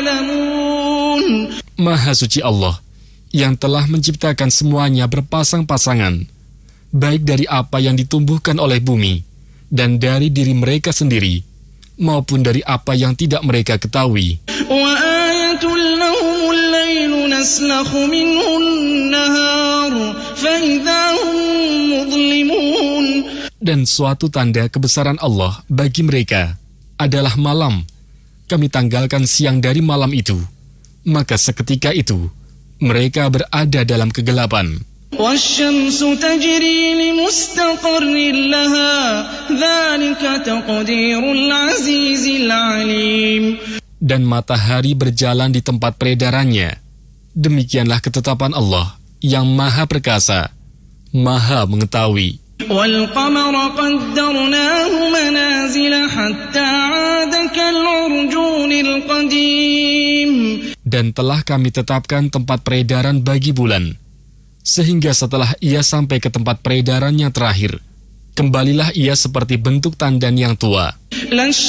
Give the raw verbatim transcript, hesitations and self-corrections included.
يعلمون. Maha suci Allah yang telah menciptakan semuanya berpasang-pasangan, baik dari apa yang ditumbuhkan oleh bumi dan dari diri mereka sendiri, maupun dari apa yang tidak mereka ketahui. وآية لهم الليل نسلخ منه النهار فإذا هم مظلمون. Dan suatu tanda kebesaran Allah bagi mereka adalah malam. Kami tanggalkan siang dari malam itu, maka seketika itu mereka berada dalam kegelapan. وَالشَّمْسُ تَجْرِي لِمُسْتَقَرٍّ لَهَا ذَلِكَ تَقْدِيرُ الْعَزِيزِ الْعَلِيمِ. Dan matahari berjalan di tempat peredarannya. Demikianlah ketetapan Allah yang Maha Perkasa, Maha Mengetahui. وَالْقَمَرَ قَدَّرْنَاهُ مَنَازِلَ حَتَّى عَادَ كَالْعُرْجُونِ الْقَدِيمِ. Dan telah kami tetapkan tempat peredaran bagi bulan, sehingga setelah ia sampai ke tempat peredarannya terakhir, kembalilah ia seperti bentuk tandan yang tua.